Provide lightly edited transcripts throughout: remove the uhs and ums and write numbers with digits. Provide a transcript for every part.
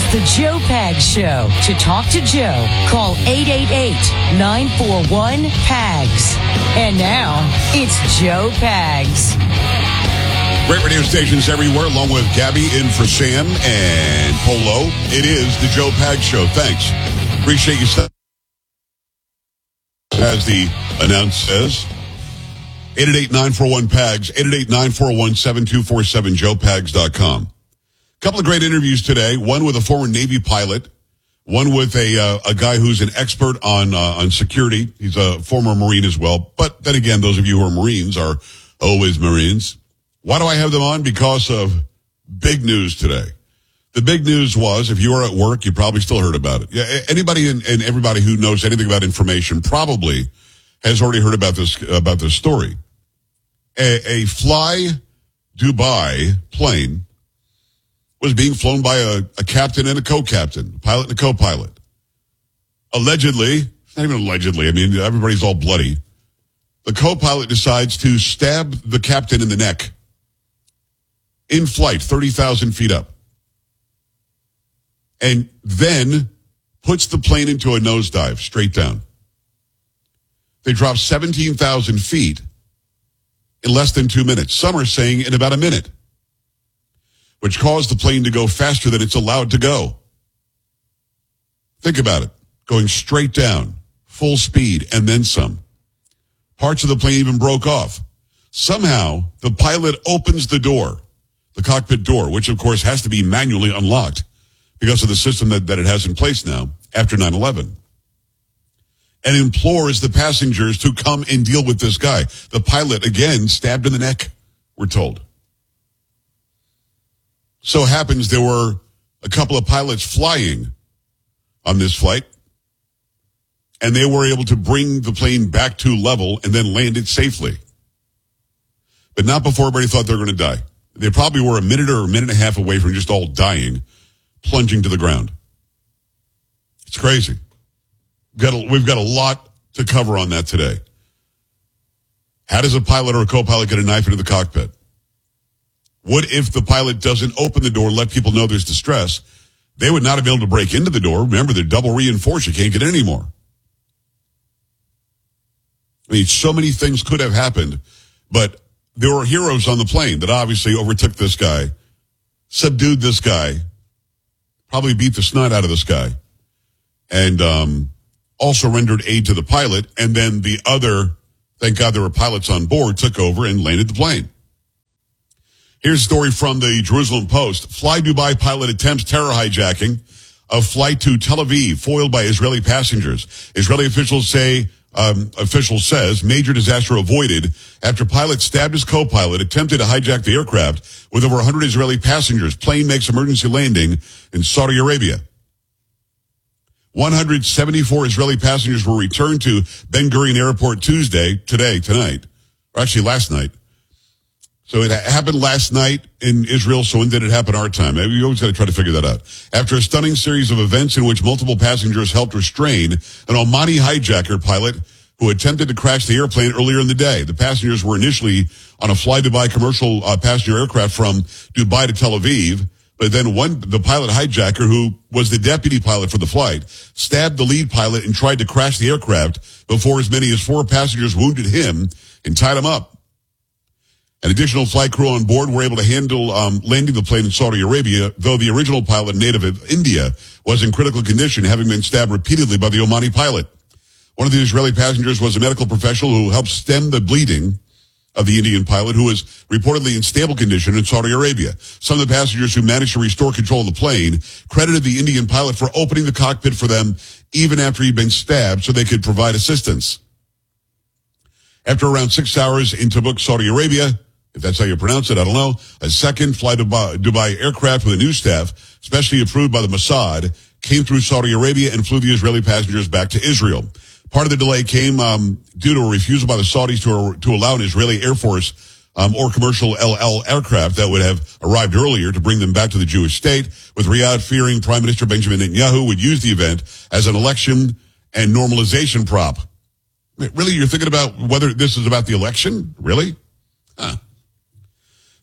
The Joe Pags Show. To talk to Joe, call 888-941-PAGS. And now, it's Joe Pags. Great radio stations everywhere, along with Gabby in for Sam and Polo. It is the Joe Pags Show. Thanks. Appreciate you. As the announce says, 888-941-PAGS, 888-941-7247, joepags.com. Couple of great interviews today. One with a former Navy pilot. One with a guy who's an expert on security. He's a former Marine as well. But then again, those of you who are Marines are always Marines. Why do I have them on? Because of big news today. The big news was, if you were at work, you probably still heard about it. Yeah, anybody and everybody who knows anything about information probably has already heard about this story. A Fly Dubai plane was being flown by a captain and a co-captain, a pilot and a co-pilot. Allegedly, not even allegedly, I mean, everybody's all bloody. The co-pilot decides to stab the captain in the neck in flight, 30,000 feet up, and then puts the plane into a nosedive straight down. They drop 17,000 feet in less than 2 minutes. Some are saying in about a minute, which caused the plane to go faster than it's allowed to go. Think about it. Going straight down, full speed, and then some. Parts of the plane even broke off. Somehow, the pilot opens the door, the cockpit door, which of course has to be manually unlocked because of the system that it has in place now after 9/11, and implores the passengers to come and deal with this guy. The pilot, again, stabbed in the neck, we're told. So happens there were a couple of pilots flying on this flight, and they were able to bring the plane back to level and then land it safely. But not before everybody thought they were going to die. They probably were a minute or a minute and a half away from just all dying, plunging to the ground. It's crazy. We've got a lot to cover on that today. How does a pilot or a co-pilot get a knife into the cockpit? What if the pilot doesn't open the door, let people know there's distress? They would not have been able to break into the door. Remember, they're double reinforced. You can't get in anymore. I mean, so many things could have happened, but there were heroes on the plane that obviously overtook this guy, subdued this guy, probably beat the snot out of this guy, and also rendered aid to the pilot. And then the other, thank God there were pilots on board, took over and landed the plane. Here's a story from the Jerusalem Post. Fly Dubai pilot attempts terror hijacking of flight to Tel Aviv, foiled by Israeli passengers. Israeli officials says major disaster avoided after pilot stabbed his co-pilot, attempted to hijack the aircraft with over 100 Israeli passengers. Plane makes emergency landing in Saudi Arabia. 174 Israeli passengers were returned to Ben Gurion Airport tonight, or actually last night. So it happened last night in Israel, so when did it happen our time? You always got to try to figure that out. After a stunning series of events in which multiple passengers helped restrain an Omani hijacker pilot who attempted to crash the airplane earlier in the day. The passengers were initially on a Fly Dubai commercial passenger aircraft from Dubai to Tel Aviv, but then the pilot hijacker, who was the deputy pilot for the flight, stabbed the lead pilot and tried to crash the aircraft before as many as 4 passengers wounded him and tied him up. An additional flight crew on board were able to handle landing the plane in Saudi Arabia, though the original pilot, native of India, was in critical condition, having been stabbed repeatedly by the Omani pilot. One of the Israeli passengers was a medical professional who helped stem the bleeding of the Indian pilot, who was reportedly in stable condition in Saudi Arabia. Some of the passengers who managed to restore control of the plane credited the Indian pilot for opening the cockpit for them even after he'd been stabbed so they could provide assistance. After around 6 hours in Tabuk, Saudi Arabia, if that's how you pronounce it, I don't know, a second Fly Dubai aircraft with a new staff, specially approved by the Mossad, came through Saudi Arabia and flew the Israeli passengers back to Israel. Part of the delay came due to a refusal by the Saudis to allow an Israeli Air Force or commercial El Al aircraft that would have arrived earlier to bring them back to the Jewish state, with Riyadh fearing Prime Minister Benjamin Netanyahu would use the event as an election and normalization prop. Really? You're thinking about whether this is about the election? Really? Huh.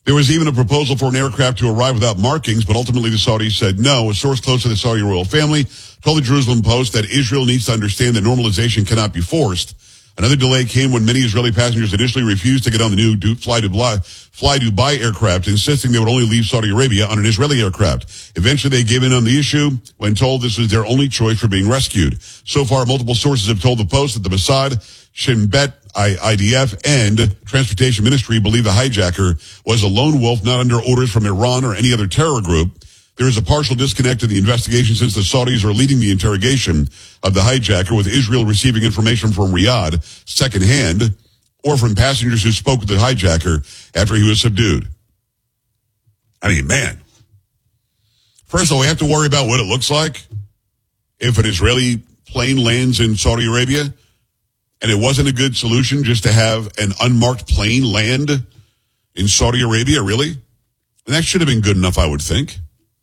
There was even a proposal for an aircraft to arrive without markings, but ultimately the Saudis said no. A source close to the Saudi royal family told the Jerusalem Post that Israel needs to understand that normalization cannot be forced. Another delay came when many Israeli passengers initially refused to get on the new Fly Dubai aircraft, insisting they would only leave Saudi Arabia on an Israeli aircraft. Eventually, they gave in on the issue when told this was their only choice for being rescued. So far, multiple sources have told the Post that the Mossad, Shin Bet, IDF, and Transportation Ministry believe the hijacker was a lone wolf not under orders from Iran or any other terror group. There is a partial disconnect in the investigation since the Saudis are leading the interrogation of the hijacker, with Israel receiving information from Riyadh secondhand or from passengers who spoke with the hijacker after he was subdued. I mean, man. First of all, we have to worry about what it looks like if an Israeli plane lands in Saudi Arabia, and it wasn't a good solution just to have an unmarked plane land in Saudi Arabia, really? And that should have been good enough, I would think.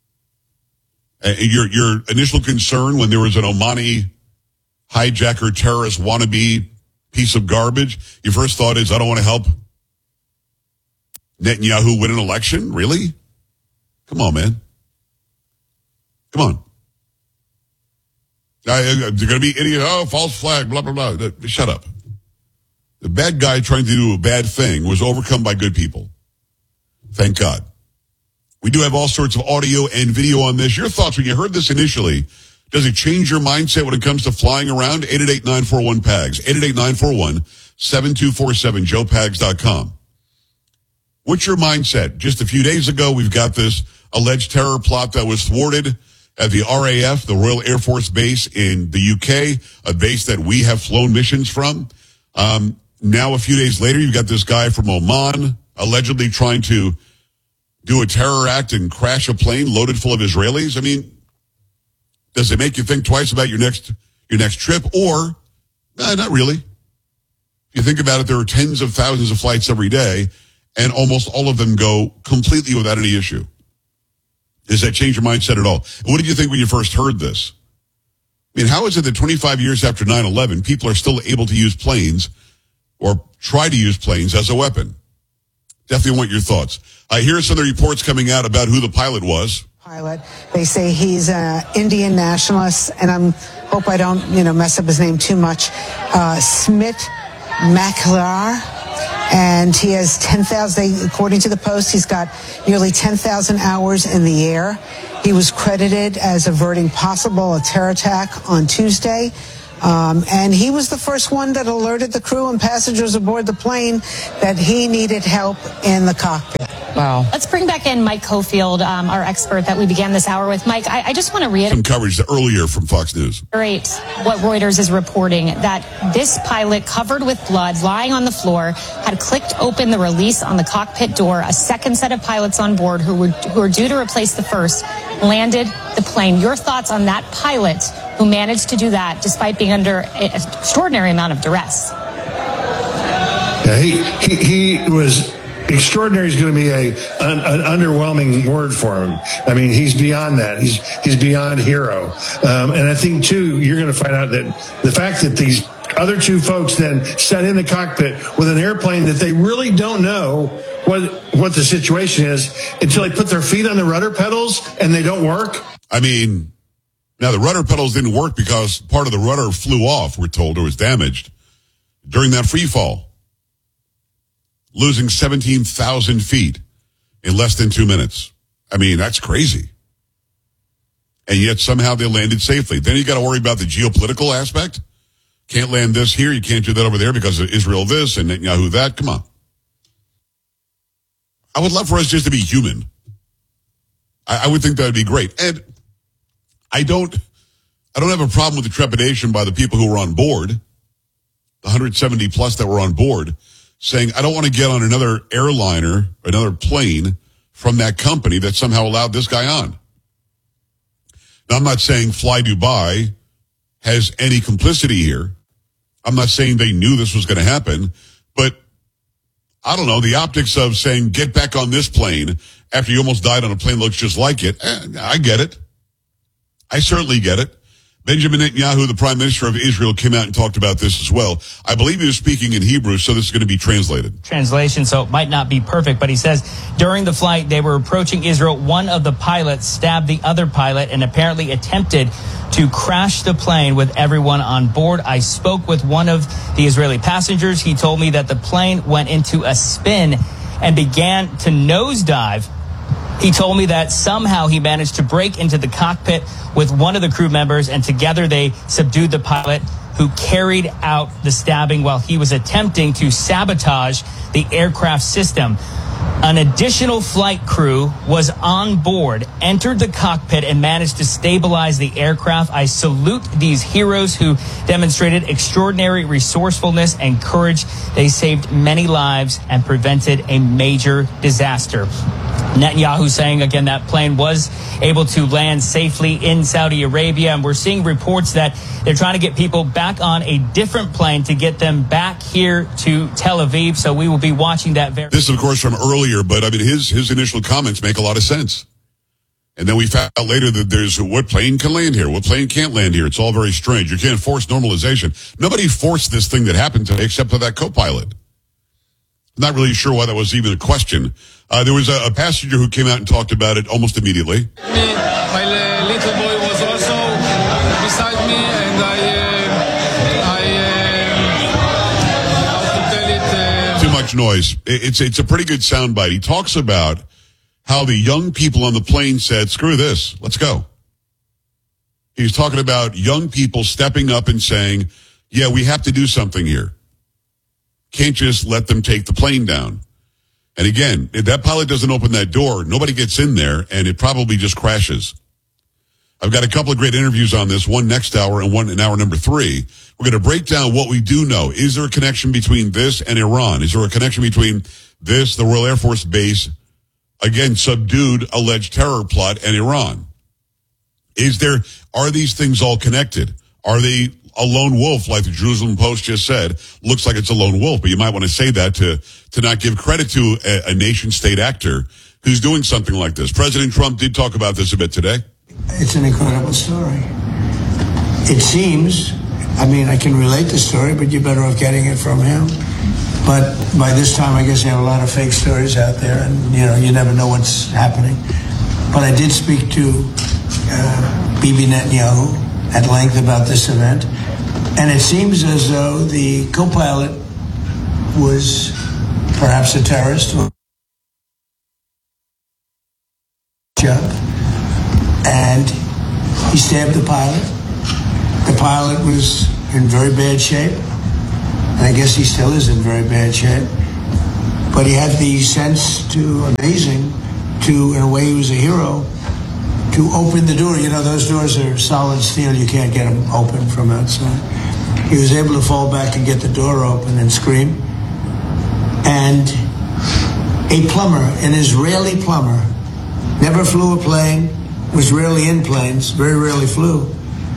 Your initial concern when there was an Omani hijacker terrorist wannabe piece of garbage, your first thought is, I don't want to help Netanyahu win an election? Really? Come on, man. Come on. They're going to be idiots. Oh, false flag, blah, blah, blah. Shut up. The bad guy trying to do a bad thing was overcome by good people. Thank God. We do have all sorts of audio and video on this. Your thoughts when you heard this initially, does it change your mindset when it comes to flying around? 888-941-PAGS, 888-941-7247, joepags.com. What's your mindset? Just a few days ago, we've got this alleged terror plot that was thwarted at the RAF, the Royal Air Force Base in the UK, a base that we have flown missions from. Now, a few days later, you've got this guy from Oman allegedly trying to do a terror act and crash a plane loaded full of Israelis. I mean, does it make you think twice about your next trip? Or, not really. If you think about it, there are tens of thousands of flights every day, and almost all of them go completely without any issue. Does that change your mindset at all? And what did you think when you first heard this? I mean, how is it that 25 years after 9/11, people are still able to use planes or try to use planes as a weapon? Definitely want your thoughts. Here are some of the reports coming out about who the pilot was. They say he's an Indian nationalist, and I hope I don't, mess up his name too much. Smit Maklar, and he has 10,000. According to the Post, he's got nearly 10,000 hours in the air. He was credited as averting a terror attack on Tuesday. And he was the first one that alerted the crew and passengers aboard the plane that he needed help in the cockpit. Wow. Let's bring back in Mike Cofield, our expert that we began this hour with. Mike, I just want to reiterate some coverage earlier from Fox News. What Reuters is reporting, that this pilot, covered with blood, lying on the floor, had clicked open the release on the cockpit door. A second set of pilots on board who were due to replace the first landed the plane. Your thoughts on that pilot who managed to do that despite being under an extraordinary amount of duress? Yeah, he was extraordinary. Is going to be an underwhelming word for him. I mean, he's beyond that. He's beyond hero. And I think too, you're going to find out that the fact that these other two folks then sat in the cockpit with an airplane that they really don't know what the situation is until they put their feet on the rudder pedals and they don't work. I mean, now the rudder pedals didn't work because part of the rudder flew off, we're told, or was damaged during that free fall, losing 17,000 feet in less than 2 minutes. I mean, that's crazy. And yet somehow they landed safely. Then you got to worry about the geopolitical aspect. Can't land this here. You can't do that over there because of Israel this and Netanyahu that. Come on. I would love for us just to be human. I would think that would be great. And I don't have a problem with the trepidation by the people who were on board, the 170 plus that were on board, saying, I don't want to get on another airliner, another plane from that company that somehow allowed this guy on. Now, I'm not saying Fly Dubai has any complicity here. I'm not saying they knew this was going to happen, but I don't know, the optics of saying, get back on this plane after you almost died on a plane that looks just like it. I get it. I certainly get it. Benjamin Netanyahu, the prime minister of Israel, came out and talked about this as well. I believe he was speaking in Hebrew, so this is going to be translated. Translation, so it might not be perfect, but he says during the flight they were approaching Israel. One of the pilots stabbed the other pilot and apparently attempted to crash the plane with everyone on board. I spoke with one of the Israeli passengers. He told me that the plane went into a spin and began to nosedive. He told me that somehow he managed to break into the cockpit with one of the crew members, and together they subdued the pilot who carried out the stabbing while he was attempting to sabotage the aircraft system. An additional flight crew was on board, entered the cockpit, and managed to stabilize the aircraft. I salute these heroes who demonstrated extraordinary resourcefulness and courage. They saved many lives and prevented a major disaster. Netanyahu saying again that plane was able to land safely in Saudi Arabia, and we're seeing reports that they're trying to get people back on a different plane to get them back here to Tel Aviv. So we will be watching that very. This, of course, from earlier, but I mean his initial comments make a lot of sense. And then we found out later that there's what plane can land here, what plane can't land here. It's all very strange. You can't force normalization. Nobody forced this thing that happened today except for that co-pilot. Not really sure why that was even a question. There was a passenger who came out and talked about it almost immediately. My little boy was also beside me, and how to tell it. Too much noise. It's a pretty good soundbite. He talks about how the young people on the plane said, "Screw this, let's go." He's talking about young people stepping up and saying, "Yeah, we have to do something here. Can't just let them take the plane down." And again, if that pilot doesn't open that door, nobody gets in there, and it probably just crashes. I've got a couple of great interviews on this, one next hour and one in hour number 3. We're going to break down what we do know. Is there a connection between this and Iran? Is there a connection between this, the Royal Air Force Base, again, subdued alleged terror plot, and Iran? Are these things all connected? Are they a lone wolf, like the Jerusalem Post just said? Looks like it's a lone wolf, but you might want to say that to not give credit to a nation-state actor who's doing something like this. President Trump did talk about this a bit today. It's an incredible story. It seems, I mean, I can relate the story, but you're better off getting it from him. But by this time, I guess you have a lot of fake stories out there, and, you never know what's happening. But I did speak to Bibi Netanyahu at length about this event, and it seems as though the co-pilot was perhaps a terrorist or job, and he stabbed the pilot. The pilot was in very bad shape, and I guess he still is in very bad shape, but he had the sense amazing to, in a way, he was a hero, to open the door. Those doors are solid steel. You can't get them open from outside. He was able to fall back and get the door open and scream. And a plumber, an Israeli plumber, never flew a plane, was rarely in planes, very rarely flew.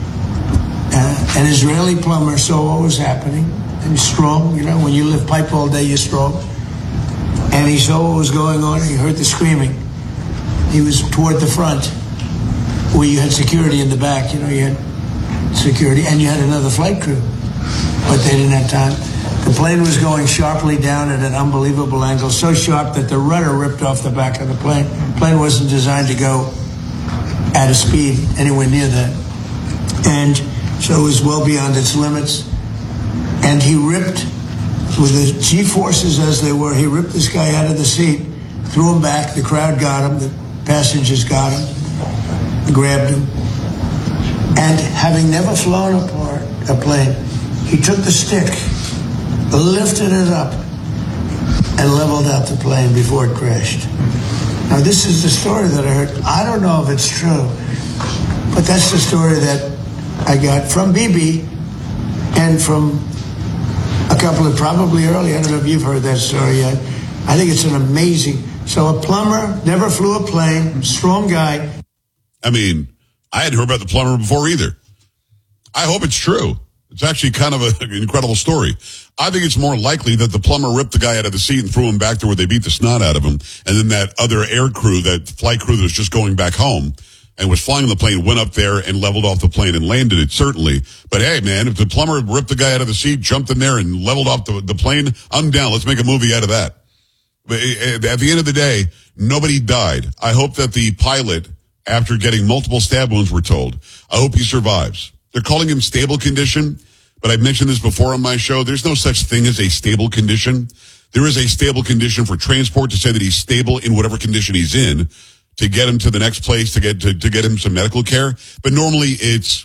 An Israeli plumber saw what was happening, and he's strong. When you lift pipe all day, you're strong. And he saw what was going on, and he heard the screaming. He was toward the front, where you had security in the back. You had security, and you had another flight crew, but they didn't have time. The plane was going sharply down at an unbelievable angle, so sharp that the rudder ripped off the back of the plane. The plane wasn't designed to go at a speed anywhere near that. And so it was well beyond its limits. And he ripped, with the G-forces as they were, he ripped this guy out of the seat, threw him back. The crowd got him. The passengers got him, grabbed him. And having never flown a plane, he took the stick, lifted it up, and leveled out the plane before it crashed. Now, this is the story that I heard. I don't know if it's true, but that's the story that I got from Bibi and from a couple of probably early. I don't know if you've heard that story yet. I think it's an amazing. So a plumber, never flew a plane, strong guy. I mean, I hadn't heard about the plumber before either. I hope it's true. It's actually kind of an incredible story. I think it's more likely that the plumber ripped the guy out of the seat and threw him back to where they beat the snot out of him. And then that other air crew, that flight crew that was just going back home, and was flying the plane, went up there and leveled off the plane and landed it, certainly. But hey, man, if the plumber ripped the guy out of the seat, jumped in there and leveled off the plane, I'm down. Let's make a movie out of that. But at the end of the day, nobody died. I hope that the pilot, after getting multiple stab wounds, we're told, I hope he survives. They're calling him stable condition, but I've mentioned this before on my show. There's no such thing as a stable condition. There is a stable condition for transport to say that he's stable in whatever condition he's in, to get him to the next place, to get him some medical care. But normally it's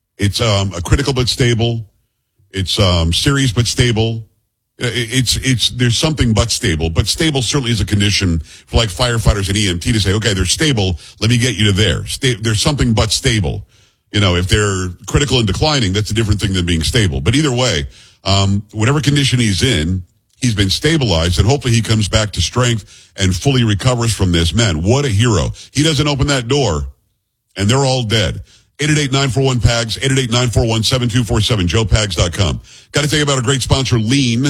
a critical but stable. It's serious but stable. There's something but stable. But stable certainly is a condition for like firefighters and EMT to say, okay, they're stable. Let me get you to there. There's something but stable. You know, if they're critical and declining, that's a different thing than being stable. But either way, whatever condition he's in, he's been stabilized, and hopefully he comes back to strength and fully recovers from this. Man, what a hero. He doesn't open that door, and they're all dead. 888-941-PAGS, 888-941-7247, joepags.com. Got to tell you about a great sponsor, Lean.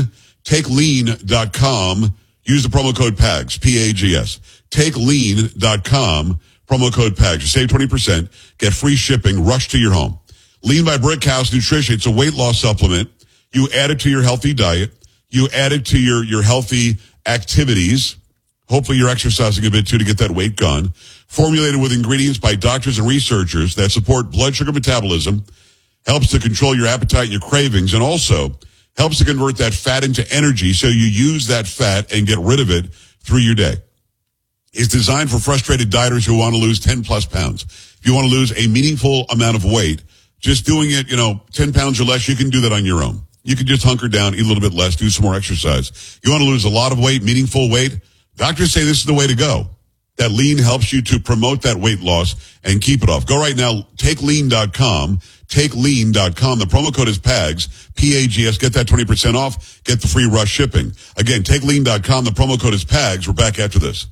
TakeLean.com. Use the promo code PAGS, P-A-G-S. TakeLean.com, promo code PAGS. You save 20%, get free shipping, rush to your home. Lean by Brickhouse Nutrition. It's a weight loss supplement. You add it to your healthy diet. You add it to your healthy activities. Hopefully you're exercising a bit too to get that weight gone. Formulated with ingredients by doctors and researchers that support blood sugar metabolism, helps to control your appetite and your cravings, and also helps to convert that fat into energy so you use that fat and get rid of it through your day. It's designed for frustrated dieters who want to lose 10 plus pounds. If you want to lose a meaningful amount of weight, just doing it, 10 pounds or less, you can do that on your own. You can just hunker down, eat a little bit less, do some more exercise. You want to lose a lot of weight, meaningful weight? Doctors say this is the way to go. That Lean helps you to promote that weight loss and keep it off. Go right now, TakeLean.com, TakeLean.com. The promo code is PAGS, P-A-G-S. Get that 20% off. Get the free rush shipping. Again, TakeLean.com. The promo code is PAGS. We're back after this.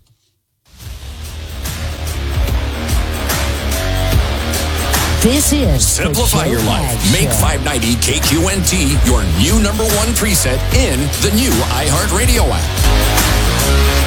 This is Simplify your life. Make 590 KQNT your new number one preset in the new iHeartRadio app.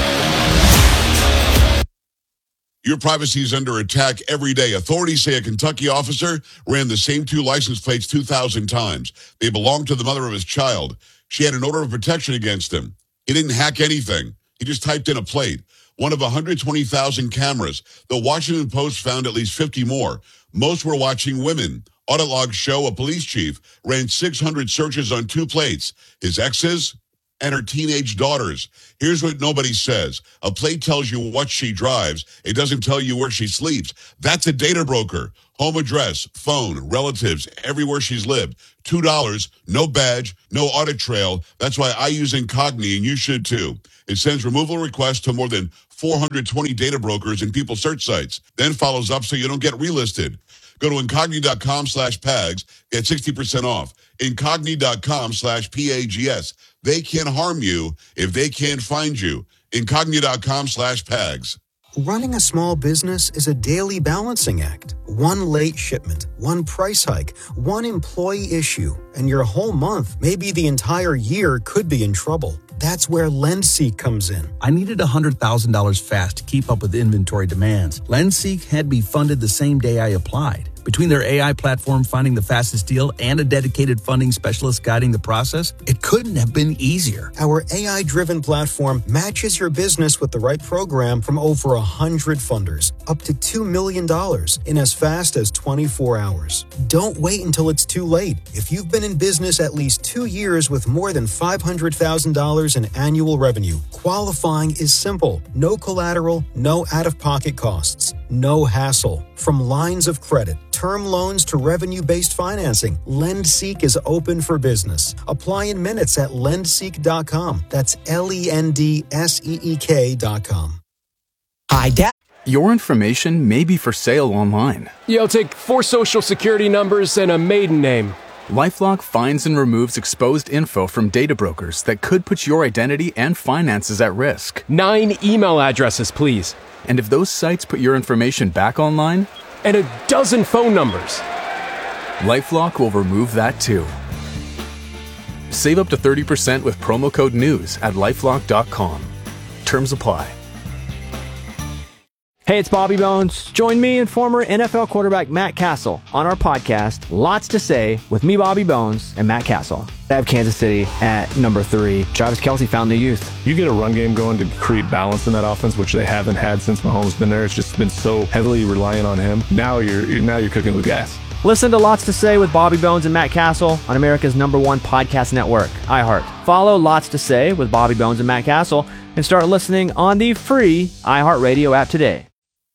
Your privacy is under attack every day. Authorities say a Kentucky officer ran the same two license plates 2,000 times. They belonged to the mother of his child. She had an order of protection against him. He didn't hack anything. He just typed in a plate. One of 120,000 cameras. The Washington Post found at least 50 more. Most were watching women. Audit logs show a police chief ran 600 searches on two plates. His exes and her teenage daughters. Here's what nobody says. A plate tells you what she drives. It doesn't tell you where she sleeps. That's a data broker. Home address, phone, relatives, everywhere she's lived. $2, no badge, no audit trail. That's why I use Incogni, and you should too. It sends removal requests to more than 420 data brokers and people search sites, then follows up so you don't get relisted. Go to Incogni.com/PAGS, get 60% off. Incogni.com/PAGS. They can't harm you if they can't find you. Incogni.com/PAGS. Running a small business is a daily balancing act. One late shipment, one price hike, one employee issue, and your whole month, maybe the entire year, could be in trouble. That's where LendSeek comes in. I needed $100,000 fast to keep up with inventory demands. LendSeek had me funded the same day I applied. Between their AI platform finding the fastest deal and a dedicated funding specialist guiding the process, it couldn't have been easier. Our AI-driven platform matches your business with the right program from over 100 funders, up to $2 million in as fast as 24 hours. Don't wait until it's too late. If you've been in business at least 2 years with more than $500,000 in annual revenue, qualifying is simple. No collateral, no out-of-pocket costs, no hassle. From lines of credit, term loans to revenue-based financing, LendSeek is open for business. Apply in minutes at lendseek.com. That's LENDSEEK.com. Hi, Dad. Your information may be for sale online. Yeah, I'll take 4 social security numbers and a maiden name. LifeLock finds and removes exposed info from data brokers that could put your identity and finances at risk. 9 email addresses, please. And if those sites put your information back online, and a dozen phone numbers, LifeLock will remove that too. Save up to 30% with promo code NEWS at LifeLock.com. Terms apply. Hey, it's Bobby Bones. Join me and former NFL quarterback Matt Castle on our podcast, Lots to Say, with me, Bobby Bones, and Matt Castle. I have Kansas City at number 3. Travis Kelce found the youth. You get a run game going to create balance in that offense, which they haven't had since Mahomes been there. It's just been so heavily reliant on him. Now you're cooking with gas. Listen to Lots to Say with Bobby Bones and Matt Castle on America's #1 podcast network, iHeart. Follow Lots to Say with Bobby Bones and Matt Castle and start listening on the free iHeartRadio app today.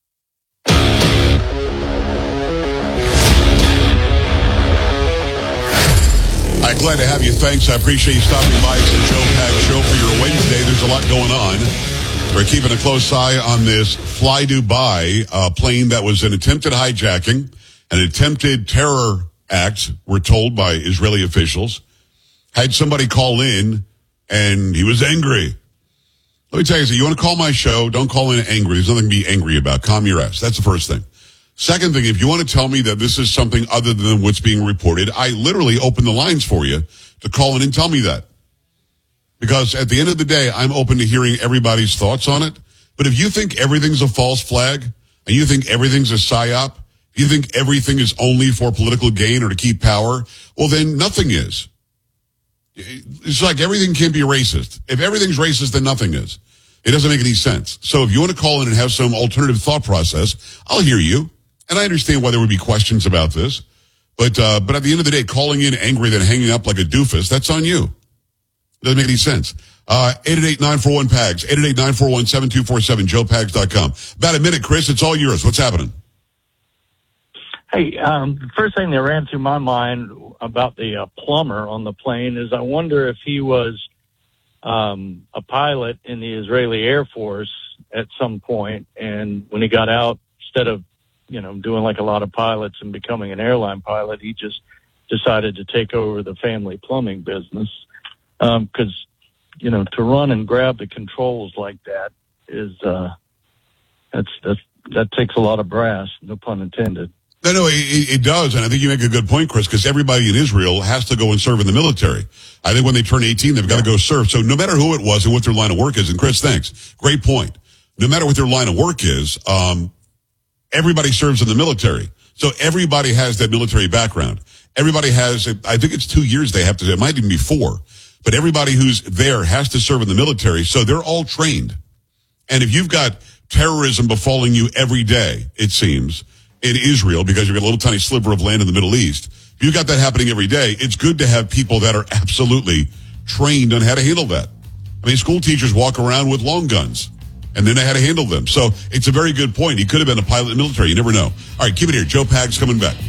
I'm glad to have you. Thanks. I appreciate you stopping by. It's the Joe Pags Show for your Wednesday. There's a lot going on. We're keeping a close eye on this Fly Dubai plane that was an attempted hijacking, an attempted terror act, we're told by Israeli officials. Had somebody call in, and he was angry. Let me tell you something. You want to call my show, don't call in angry. There's nothing to be angry about. Calm your ass. That's the first thing. Second thing, if you want to tell me that this is something other than what's being reported, I literally open the lines for you to call in and tell me that. Because at the end of the day, I'm open to hearing everybody's thoughts on it. But if you think everything's a false flag, and you think everything's a psyop, you think everything is only for political gain or to keep power, well, then nothing is. It's like everything can be racist. If everything's racist, then nothing is. It doesn't make any sense. So if you want to call in and have some alternative thought process, I'll hear you. And I understand why there would be questions about this. But at the end of the day, calling in angry then hanging up like a doofus, that's on you. Doesn't make any sense. 888-941-PAGS, 888-941-7247, joepags.com. About a minute, Chris. It's all yours. What's happening? Hey, the first thing that ran through my mind about the plumber on the plane is I wonder if he was a pilot in the Israeli Air Force at some point, and when he got out, instead of doing like a lot of pilots and becoming an airline pilot, he just decided to take over the family plumbing business. Because, to run and grab the controls like that is, that takes a lot of brass, no pun intended. No, it does. And I think you make a good point, Chris, because everybody in Israel has to go and serve in the military. I think when they turn 18, they've got to go serve. So no matter who it was and what their line of work is, and Chris, thanks. Great point. No matter what their line of work is, everybody serves in the military. So everybody has that military background. Everybody has, I think it's 2 years they have to, it might even be 4. But everybody who's there has to serve in the military. So they're all trained. And if you've got terrorism befalling you every day, it seems, in Israel, because you've got a little tiny sliver of land in the Middle East, if you've got that happening every day, it's good to have people that are absolutely trained on how to handle that. I mean, school teachers walk around with long guns, and then they had to handle them. So it's a very good point. He could have been a pilot in the military. You never know. All right, keep it here. Joe Pags coming back.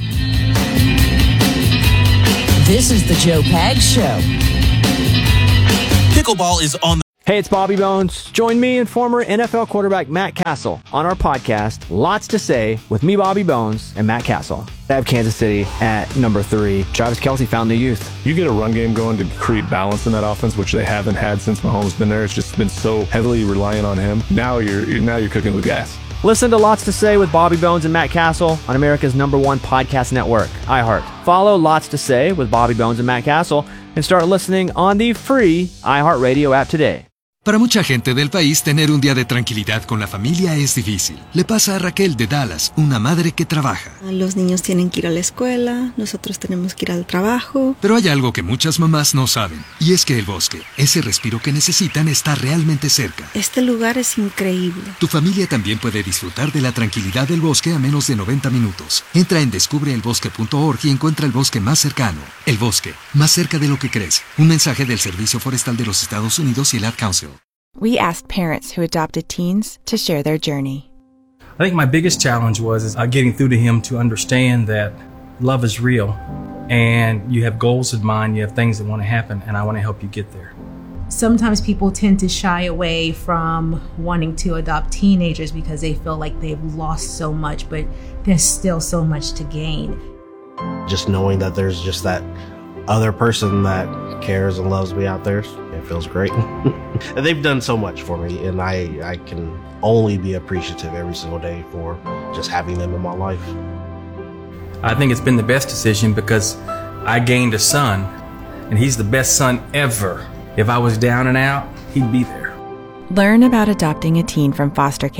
This is the Joe Pags Show. Pickleball is on. Hey, it's Bobby Bones. Join me and former NFL quarterback Matt Castle on our podcast, Lots to Say, with me, Bobby Bones, and Matt Castle. I have Kansas City at number 3. Travis Kelce found the youth. You get a run game going to create balance in that offense, which they haven't had since Mahomes been there. It's just been so heavily reliant on him. Now you're cooking with gas. Listen to Lots to Say with Bobby Bones and Matt Castle on America's #1 podcast network, iHeart. Follow Lots to Say with Bobby Bones and Matt Castle and start listening on the free iHeartRadio app today. Para mucha gente del país, tener un día de tranquilidad con la familia es difícil. Le pasa a Raquel de Dallas, una madre que trabaja. Los niños tienen que ir a la escuela, nosotros tenemos que ir al trabajo. Pero hay algo que muchas mamás no saben, y es que el bosque, ese respiro que necesitan, está realmente cerca. Este lugar es increíble. Tu familia también puede disfrutar de la tranquilidad del bosque a menos de 90 minutos. Entra en descubreelbosque.org y encuentra el bosque más cercano. El bosque, más cerca de lo que crees. Un mensaje del Servicio Forestal de los Estados Unidos y el Ad Council. We asked parents who adopted teens to share their journey. I think my biggest challenge was getting through to him to understand that love is real and you have goals in mind, you have things that want to happen, and I want to help you get there. Sometimes people tend to shy away from wanting to adopt teenagers because they feel like they've lost so much, but there's still so much to gain. Just knowing that there's just that other person that cares and loves me out there, it feels great. And they've done so much for me, and I can only be appreciative every single day for just having them in my life. I think it's been the best decision because I gained a son, and he's the best son ever. If I was down and out, he'd be there. Learn about adopting a teen from foster care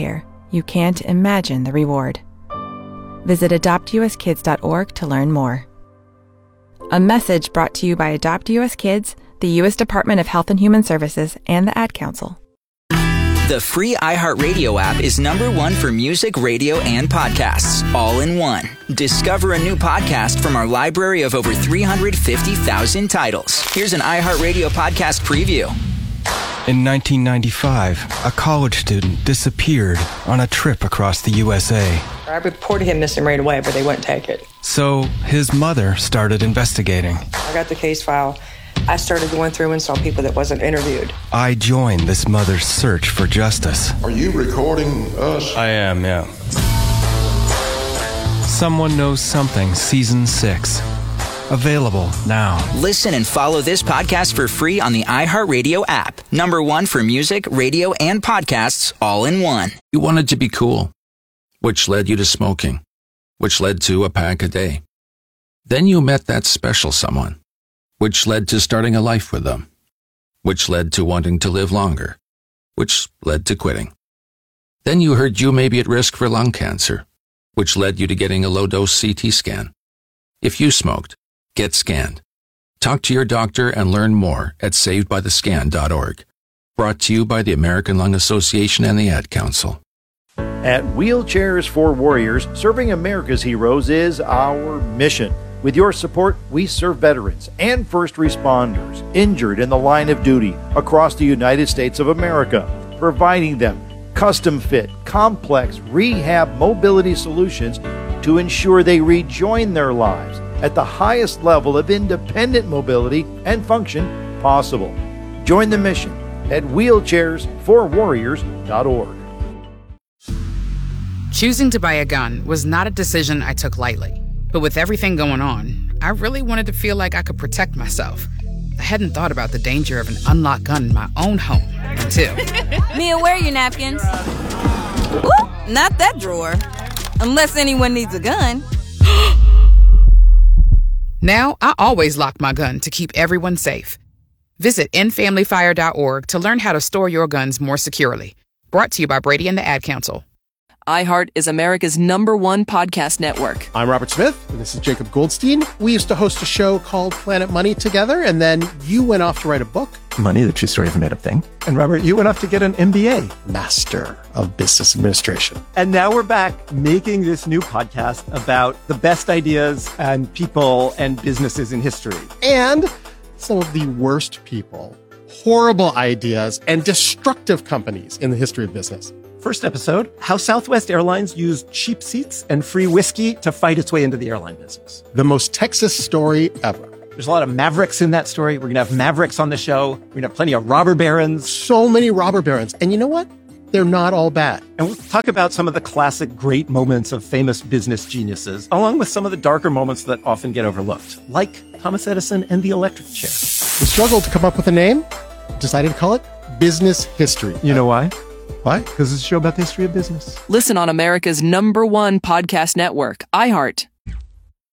you can't imagine the reward. Visit adoptuskids.org to learn more. A message brought to you by Adopt US Kids, the U.S. Department of Health and Human Services, and the Ad Council. The free iHeartRadio app is #1 for music, radio, and podcasts, all in one. Discover a new podcast from our library of over 350,000 titles. Here's an iHeartRadio podcast preview. In 1995, a college student disappeared on a trip across the USA. I reported him missing right away, but they wouldn't take it. So his mother started investigating. I got the case file. I started going through and saw people that wasn't interviewed. I joined this mother's search for justice. Are you recording us? I am, yeah. Someone Knows Something, Season 6. Available now. Listen and follow this podcast for free on the iHeartRadio app. #1 for music, radio, and podcasts, all in one. You wanted to be cool, which led you to smoking, which led to a pack a day. Then you met that special someone, which led to starting a life with them, which led to wanting to live longer, which led to quitting. Then you heard you may be at risk for lung cancer, which led you to getting a low-dose CT scan. If you smoked, get scanned. Talk to your doctor and learn more at savedbythescan.org. Brought to you by the American Lung Association and the Ad Council. At Wheelchairs for Warriors, serving America's heroes is our mission. With your support, we serve veterans and first responders injured in the line of duty across the United States of America, providing them custom-fit, complex rehab mobility solutions to ensure they rejoin their lives at the highest level of independent mobility and function possible. Join the mission at wheelchairsforwarriors.org. Choosing to buy a gun was not a decision I took lightly. But with everything going on, I really wanted to feel like I could protect myself. I hadn't thought about the danger of an unlocked gun in my own home until... Mia, where are your napkins? Ooh, not that drawer. Unless anyone needs a gun. Now, I always lock my gun to keep everyone safe. Visit endfamilyfire.org to learn how to store your guns more securely. Brought to you by Brady and the Ad Council. iHeart is America's #1 podcast network. I'm Robert Smith, and this is Jacob Goldstein. We used to host a show called Planet Money together, and then you went off to write a book. Money, the true story of a made-up thing. And Robert, you went off to get an MBA. Master of Business Administration. And now we're back making this new podcast about the best ideas and people and businesses in history. And some of the worst people, horrible ideas, and destructive companies in the history of business. First episode, how Southwest Airlines used cheap seats and free whiskey to fight its way into the airline business. The most Texas story ever. There's a lot of mavericks in that story. We're going to have mavericks on the show. We're going to have plenty of robber barons. So many robber barons. And you know what? They're not all bad. And we'll talk about some of the classic great moments of famous business geniuses, along with some of the darker moments that often get overlooked, like Thomas Edison and the electric chair. We struggled to come up with a name, decided to call it Business History. You know why? Why? Because it's a show about the history of business. Listen on America's #1 podcast network, iHeart.